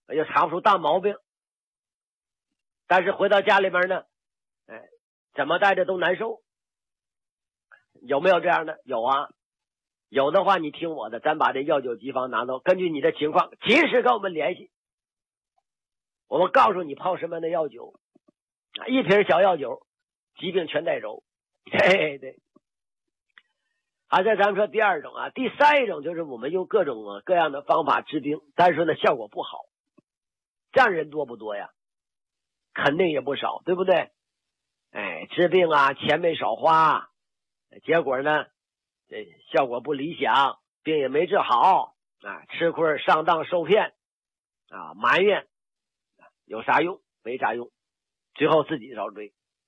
也查不出大毛病。但是回到家里边呢，怎么带着都难受。有没有这样的？有啊。有的话你听我的，咱把这药酒急方拿到，根据你的情况及时跟我们联系，我们告诉你泡什么样的药酒，一瓶小药酒疾病全带走。对。好，这咱们说第二种啊。第三种就是我们用各种各样的方法治病，但是呢效果不好，这样人多不多呀？肯定也不少，对不对？治病啊钱没少花，结果呢这效果不理想，病也没治好啊，吃亏上当受骗啊，埋怨，有啥用？没啥用，最后自己遭罪。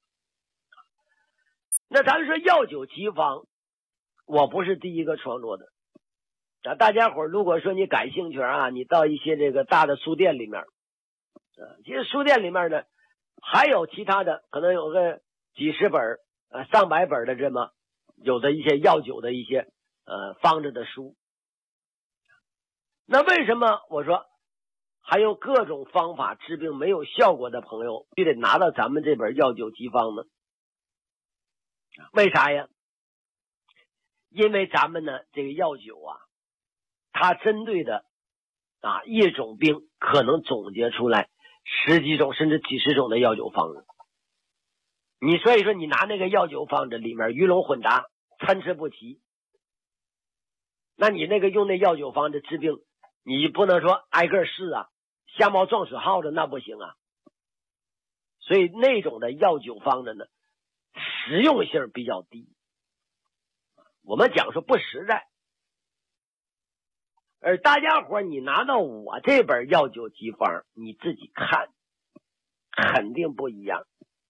那咱们说药酒急方，我不是第一个创作的啊。大家伙如果说你感兴趣啊，你到一些这个大的书店里面其实书店里面呢还有其他的，可能有个几十本上百本的这么有的一些药酒的一些方子的书。那为什么我说还有各种方法治病没有效果的朋友就得拿到咱们这本药酒急方呢？为啥呀？因为咱们呢这个药酒啊，它针对的一种病可能总结出来10几种甚至几十种的药酒方子。你所以说你拿那个药酒方子里面鱼龙混杂，参差不齐，那你那个用那药酒方子治病，你不能说挨个试啊，瞎猫撞死耗子那不行啊。所以那种的药酒方子呢实用性比较低，我们讲说不实在。而大家伙你拿到我这本药酒急方，你自己看肯定不一样。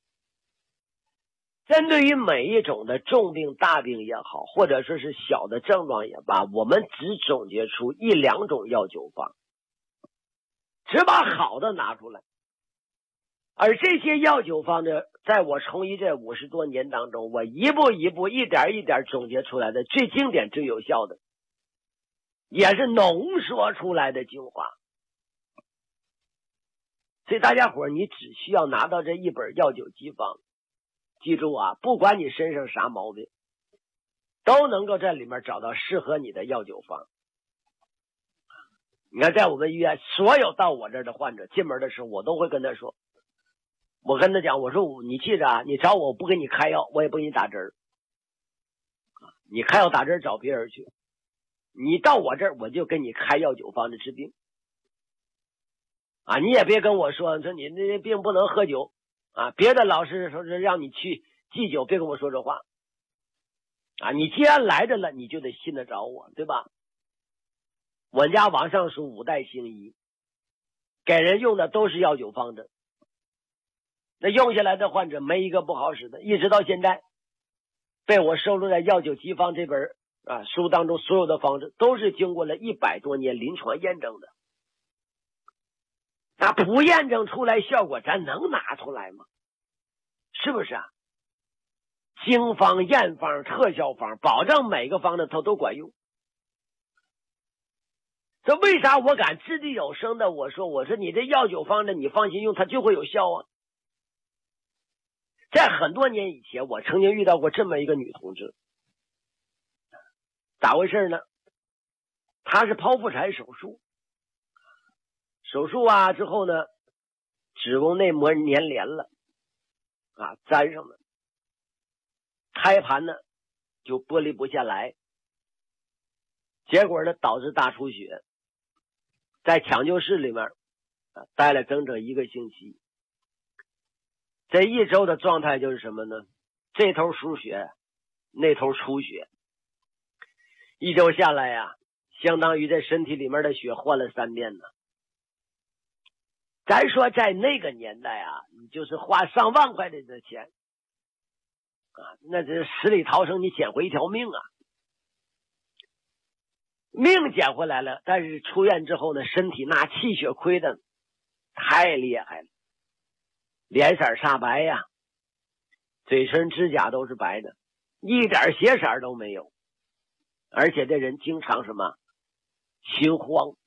针对于每一种的重病大病也好，或者说是小的症状也罢，我们只总结出1、2种药酒方，只把好的拿出来。而这些药酒方呢，在我从医这50多年当中，我一步一步一点一点总结出来的最经典最有效的，也是浓缩出来的精华。所以大家伙你只需要拿到这一本药酒急方，记住啊，不管你身上啥毛病，都能够在里面找到适合你的药酒方。你看在我们医院所有到我这儿的患者进门的时候，我都会跟他说，我跟他讲，我说你记着啊，你找我不给你开药，我也不给你打针，你开药打针找别人去，你到我这儿我就给你开药酒方子治病啊。你也别跟我说你那病不能喝酒啊，别的老师说是让你去忌酒，别跟我说这话啊。你既然来着了，你就得信得着我，对吧？我家往上数5代行医，给人用的都是药酒方子，那用下来的患者没一个不好使的，一直到现在被我收录在药酒急方这本书当中，所有的方子都是经过了100多年临床验证的。那不验证出来效果咱能拿出来吗？是不是啊？经方、验方、特效方，保证每个方子它都管用。这为啥我敢掷地有声的我说你这药酒方子你放心用，它就会有效啊。在很多年以前，我曾经遇到过这么一个女同志，咋回事呢？她是剖腹产手术之后呢，子宫内膜粘连了粘上了，胎盘呢就剥离不下来，结果呢导致大出血，在抢救室里面待了整整1个星期。这1周的状态就是什么呢？这头输血，那头出血，1周下来呀，相当于这身体里面的血换了3遍呢。咱说在那个年代你就是花上万块的钱那这死里逃生，你捡回一条命命捡回来了，但是出院之后呢，身体那气血亏的太厉害了，脸色煞白嘴唇指甲都是白的，一点血色都没有，而且这人经常什么心慌